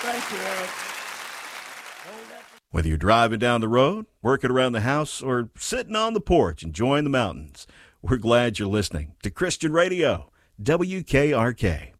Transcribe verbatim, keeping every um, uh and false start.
Thank you, Eric. Whether you're driving down the road, working around the house, or sitting on the porch enjoying the mountains, we're glad you're listening to Christian Radio, W K R K.